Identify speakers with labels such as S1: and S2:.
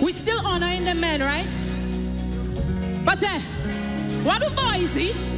S1: We still honoring the men, right? But what do boys see?